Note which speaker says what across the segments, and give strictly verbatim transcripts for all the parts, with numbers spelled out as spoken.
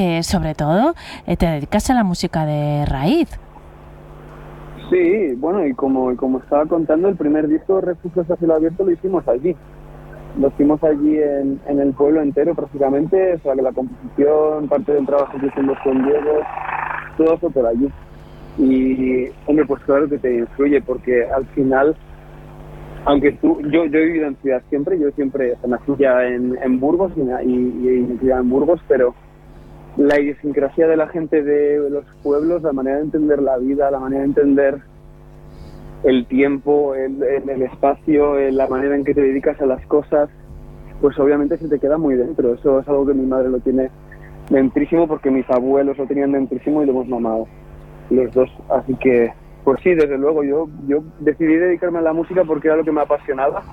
Speaker 1: que sobre todo eh, te dedicas a la música de raíz.
Speaker 2: Sí, bueno, y como, y como estaba contando, el primer disco Refugios a cielo abierto lo hicimos allí. Lo hicimos allí en, en el pueblo entero prácticamente, o sea que la composición, parte del trabajo que hicimos con Diego, todo fue por allí. Y, hombre, pues claro que te influye, porque al final, aunque tú, yo, yo he vivido en ciudad siempre, yo siempre, o sea, nací ya en, en Burgos y, y, y me crié en Burgos, pero la idiosincrasia de la gente de los pueblos, la manera de entender la vida, la manera de entender el tiempo, el, el, el espacio, la manera en que te dedicas a las cosas, pues obviamente se te queda muy dentro. Eso es algo que mi madre lo tiene dentrísimo, porque mis abuelos lo tenían dentrísimo y lo hemos mamado los dos. Así que, pues sí, desde luego, yo, yo decidí dedicarme a la música porque era lo que me apasionaba,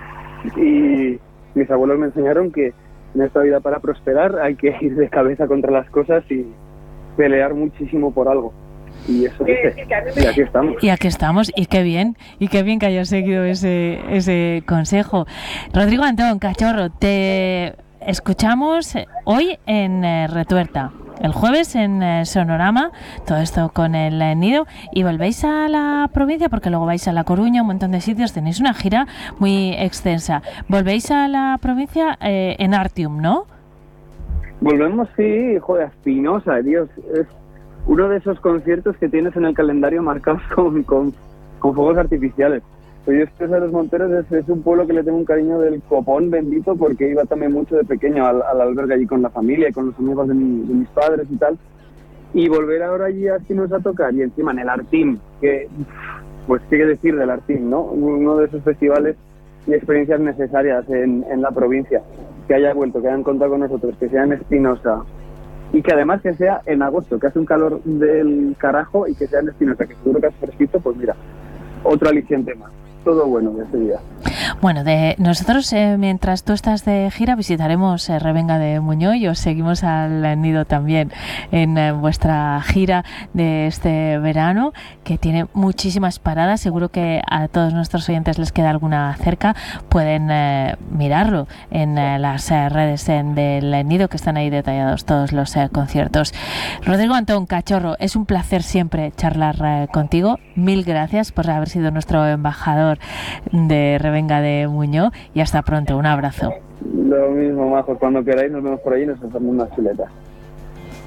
Speaker 2: y mis abuelos me enseñaron que en esta vida, para prosperar, hay que ir de cabeza contra las cosas y pelear muchísimo por algo. Y eso es, y aquí estamos.
Speaker 1: Y aquí estamos, y qué bien, y qué bien que hayas seguido ese, ese consejo. Rodrigo Antón, Cachorro, te escuchamos hoy en eh, Retuerta, el jueves en eh, Sonorama, todo esto con el eh, Nido, y volvéis a la provincia, porque luego vais a La Coruña, un montón de sitios, tenéis una gira muy extensa. Volvéis a la provincia eh, en Artium, ¿no?
Speaker 2: Volvemos, sí, joder, Espinosa, Dios, es uno de esos conciertos que tienes en el calendario marcados con, con, con fuegos artificiales. Pues yo estoy de los Monteros, es, es un pueblo que le tengo un cariño del copón bendito, porque iba también mucho de pequeño al, al albergue allí con la familia y con los amigos de, mi, de mis padres y tal. Y volver ahora allí a Espinosa a tocar, y encima en el Artim, que, pues qué decir del Artim, ¿no? Uno de esos festivales y experiencias necesarias en, en la provincia, que haya vuelto, que hayan contado con nosotros, que sea en Espinosa, y que además que sea en agosto, que hace un calor del carajo, y que sea en Espinosa, que seguro que hace fresquito, pues mira, otro aliciente más. Todo bueno de este día.
Speaker 1: Bueno, de nosotros, eh, mientras tú estás de gira, visitaremos eh, Revenga de Muñoz, y os seguimos al Nido también en eh, vuestra gira de este verano, que tiene muchísimas paradas. Seguro que a todos nuestros oyentes les queda alguna cerca. Pueden eh, mirarlo en eh, las eh, redes en, del Nido, que están ahí detallados todos los eh, conciertos. Rodrigo Antón, Cachorro, es un placer siempre charlar eh, contigo. Mil gracias por haber sido nuestro embajador de Revenga de Muñoz, y hasta pronto. Un abrazo.
Speaker 2: Lo mismo, majos, cuando queráis nos vemos por ahí y nos hacemos unas chuletas.